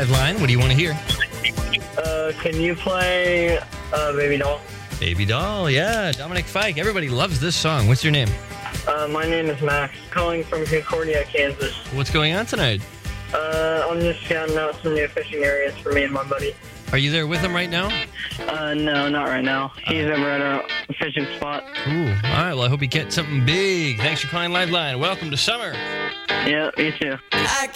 Liveline. What do you want to hear? Can you play Baby Doll? Baby Doll, yeah. Dominic Fike. Everybody loves this song. What's your name? My name is Max, calling from Concordia, Kansas. What's going on tonight? I'm just scouting out some new fishing areas for me and my buddy. Are you there with him right now? No, not right now. He's over at our fishing spot. Ooh, all right. Well, I hope you get something big. Thanks for calling Liveline. Welcome to summer. Yeah, you too.